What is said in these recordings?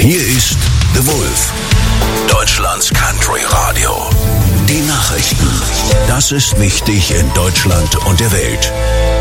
Hier ist The Wolf, Deutschlands Country Radio. Die Nachrichten. Das ist wichtig in Deutschland und der Welt.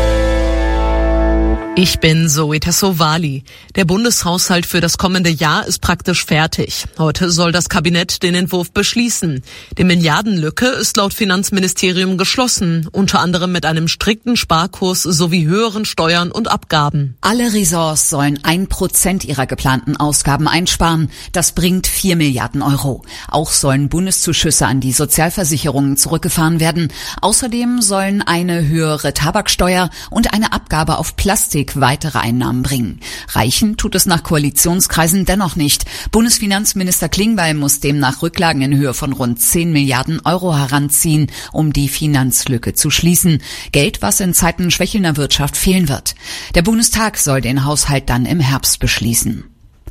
Ich bin Zoe Tassovali. Der Bundeshaushalt für das kommende Jahr ist praktisch fertig. Heute soll das Kabinett den Entwurf beschließen. Die Milliardenlücke ist laut Finanzministerium geschlossen, unter anderem mit einem strikten Sparkurs sowie höheren Steuern und Abgaben. Alle Ressorts sollen 1% ihrer geplanten Ausgaben einsparen. Das bringt 4 Milliarden Euro. Auch sollen Bundeszuschüsse an die Sozialversicherungen zurückgefahren werden. Außerdem sollen eine höhere Tabaksteuer und eine Abgabe auf Plastik weitere Einnahmen bringen. Reichen tut es nach Koalitionskreisen dennoch nicht. Bundesfinanzminister Klingbeil muss demnach Rücklagen in Höhe von rund 10 Milliarden Euro heranziehen, um die Finanzlücke zu schließen. Geld, was in Zeiten schwächelnder Wirtschaft fehlen wird. Der Bundestag soll den Haushalt dann im Herbst beschließen.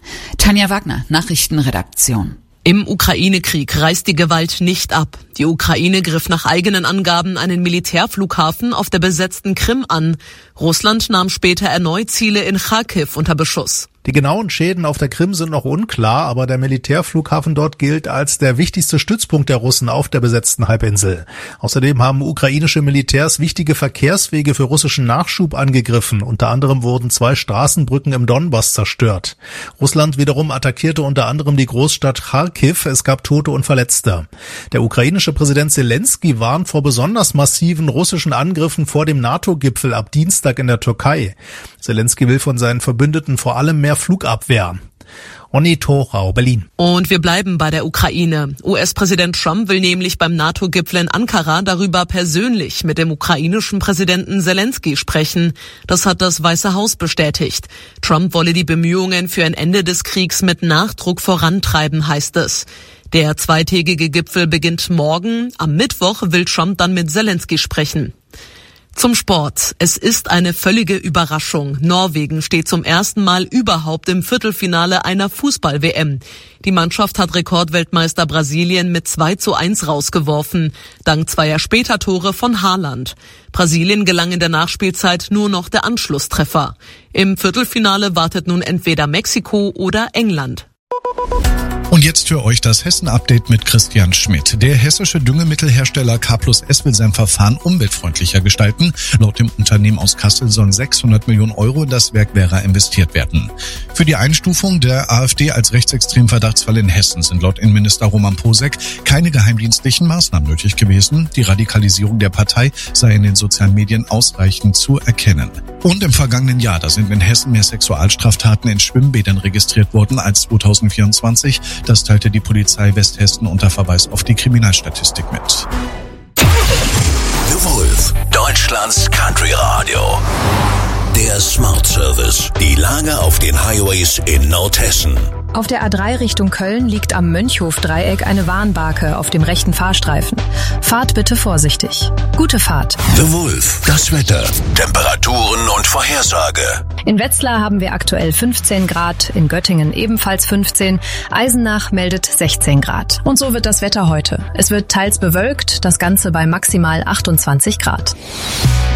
Tanja Wagner, Nachrichtenredaktion. Im Ukraine-Krieg reißt die Gewalt nicht ab. Die Ukraine griff nach eigenen Angaben einen Militärflughafen auf der besetzten Krim an. Russland nahm später erneut Ziele in Charkiw unter Beschuss. Die genauen Schäden auf der Krim sind noch unklar, aber der Militärflughafen dort gilt als der wichtigste Stützpunkt der Russen auf der besetzten Halbinsel. Außerdem haben ukrainische Militärs wichtige Verkehrswege für russischen Nachschub angegriffen. Unter anderem wurden 2 Straßenbrücken im Donbass zerstört. Russland wiederum attackierte unter anderem die Großstadt Charkiw. Es gab Tote und Verletzte. Der ukrainische Präsident Zelensky warnt vor besonders massiven russischen Angriffen vor dem NATO-Gipfel ab Dienstag in der Türkei. Zelensky will von seinen Verbündeten vor allem mehr Flugabwehr. Onni Thorau, Berlin. Und wir bleiben bei der Ukraine. US-Präsident Trump will nämlich beim NATO-Gipfel in Ankara darüber persönlich mit dem ukrainischen Präsidenten Zelensky sprechen. Das hat das Weiße Haus bestätigt. Trump wolle die Bemühungen für ein Ende des Kriegs mit Nachdruck vorantreiben, heißt es. Der zweitägige Gipfel beginnt morgen. Am Mittwoch will Trump dann mit Zelensky sprechen. Zum Sport. Es ist eine völlige Überraschung. Norwegen steht zum ersten Mal überhaupt im Viertelfinale einer Fußball-WM. Die Mannschaft hat Rekordweltmeister Brasilien mit 2:1 rausgeworfen, dank 2 Spätertore von Haaland. Brasilien gelang in der Nachspielzeit nur noch der Anschlusstreffer. Im Viertelfinale wartet nun entweder Mexiko oder England. Und jetzt für euch das Hessen-Update mit Christian Schmidt. Der hessische Düngemittelhersteller K+S will sein Verfahren umweltfreundlicher gestalten. Laut dem Unternehmen aus Kassel sollen 600 Millionen Euro in das Werk Werra investiert werden. Für die Einstufung der AfD als rechtsextremen Verdachtsfall in Hessen sind laut Innenminister Roman Posek keine geheimdienstlichen Maßnahmen nötig gewesen. Die Radikalisierung der Partei sei in den sozialen Medien ausreichend zu erkennen. Und im vergangenen Jahr, da sind in Hessen mehr Sexualstraftaten in Schwimmbädern registriert worden als 2024. Das teilte die Polizei Westhessen unter Verweis auf die Kriminalstatistik mit. The Wolf, Deutschlands Country Radio. Der Smart Service. Die Lage auf den Highways in Nordhessen. Auf der A3 Richtung Köln liegt am Mönchhof-Dreieck eine Warnbarke auf dem rechten Fahrstreifen. Fahrt bitte vorsichtig. Gute Fahrt. The Wolf, das Wetter, Temperaturen und Vorhersage. In Wetzlar haben wir aktuell 15 Grad, in Göttingen ebenfalls 15, Eisenach meldet 16 Grad. Und so wird das Wetter heute. Es wird teils bewölkt, das Ganze bei maximal 28 Grad.